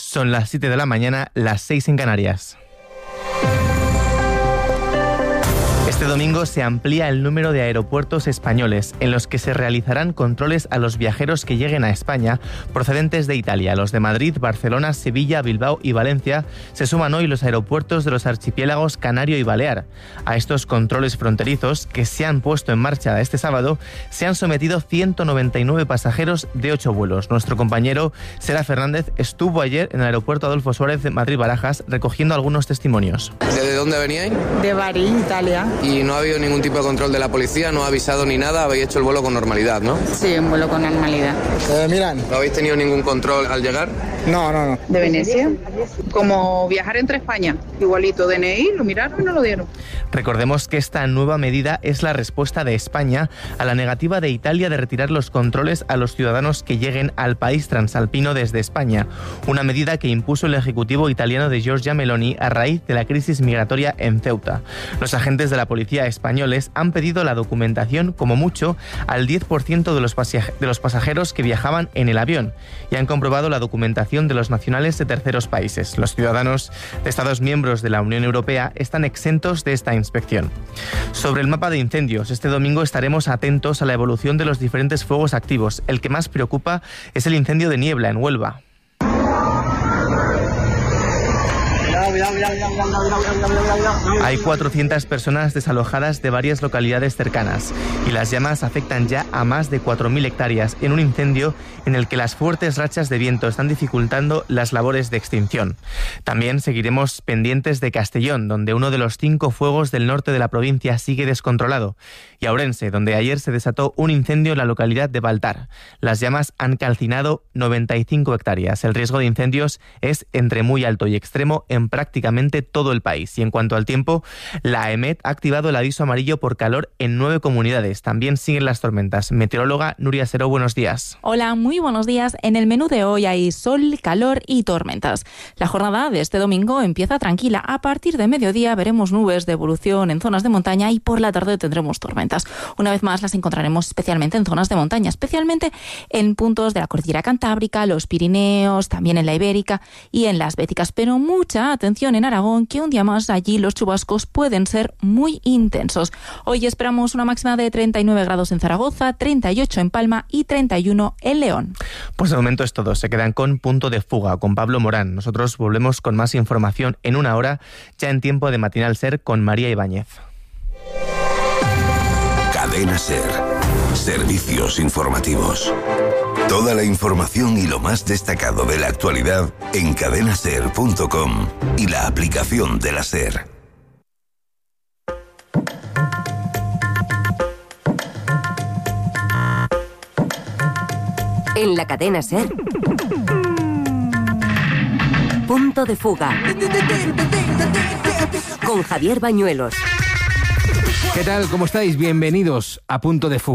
Son las 7 de la mañana, las 6 en Canarias. Este domingo se amplía el número de aeropuertos españoles en los que se realizarán controles a los viajeros que lleguen a España procedentes de Italia. Los de Madrid, Barcelona, Sevilla, Bilbao y Valencia se suman hoy los aeropuertos de los archipiélagos Canario y Balear. A estos controles fronterizos que se han puesto en marcha este sábado se han sometido 199 pasajeros de 8 vuelos. Nuestro compañero Sera Fernández estuvo ayer en el aeropuerto Adolfo Suárez de Madrid-Barajas recogiendo algunos testimonios. ¿Desde dónde veníais? De Bari, Italia. Y no ha habido ningún tipo de control de la policía, no ha avisado ni nada, habéis hecho el vuelo con normalidad, ¿no? Sí, un vuelo con normalidad. Miran. ¿No habéis tenido ningún control al llegar? No. ¿De Venecia? Como viajar entre España. Igualito, DNI, lo miraron y no lo dieron. Recordemos que esta nueva medida es la respuesta de España a la negativa de Italia de retirar los controles a los ciudadanos que lleguen al país transalpino desde España. Una medida que impuso el ejecutivo italiano de Giorgia Meloni a raíz de la crisis migratoria en Ceuta. Los agentes de la policía españoles han pedido la documentación como mucho al 10% de los pasajeros que viajaban en el avión y han comprobado la documentación de los nacionales de terceros países. Los ciudadanos de Estados miembros de la Unión Europea están exentos de esta inspección. Sobre el mapa de incendios, este domingo estaremos atentos a la evolución de los diferentes fuegos activos. El que más preocupa es el incendio de Niebla, en Huelva. Hay 400 personas desalojadas de varias localidades cercanas y las llamas afectan ya a más de 4.000 hectáreas en un incendio en el que las fuertes rachas de viento están dificultando las labores de extinción. También seguiremos pendientes de Castellón, donde uno de los 5 fuegos del norte de la provincia sigue descontrolado, y a Ourense, donde ayer se desató un incendio en la localidad de Baltar. Las llamas han calcinado 95 hectáreas. El riesgo de incendios es entre muy alto y extremo en prácticamente todo el país. Y en cuanto al tiempo, la AEMET ha activado el aviso amarillo por calor en 9 comunidades. También siguen las tormentas. Meteoróloga Nuria Seró, buenos días. Hola, muy buenos días. En el menú de hoy hay sol, calor y tormentas. La jornada de este domingo empieza tranquila. A partir de mediodía veremos nubes de evolución en zonas de montaña y por la tarde tendremos tormentas. Una vez más las encontraremos especialmente en zonas de montaña, especialmente en puntos de la cordillera Cantábrica, los Pirineos, también en la Ibérica y en las Béticas. Pero mucha atención en Aragón, que un día más allí los chubascos pueden ser muy intensos. Hoy esperamos una máxima de 39 grados en Zaragoza, 38 en Palma y 31 en León. Pues de momento es todo. Se quedan con Punto de Fuga, con Pablo Morán. Nosotros volvemos con más información en una hora, ya en tiempo de Matinal Ser con María Ibáñez. Cadena Ser. Servicios informativos. Toda la información y lo más destacado de la actualidad en cadenaser.com y la aplicación de la Ser. En la cadena Ser. Punto de Fuga. Con Javier Bañuelos. ¿Qué tal? ¿Cómo estáis? Bienvenidos a Punto de Fuga.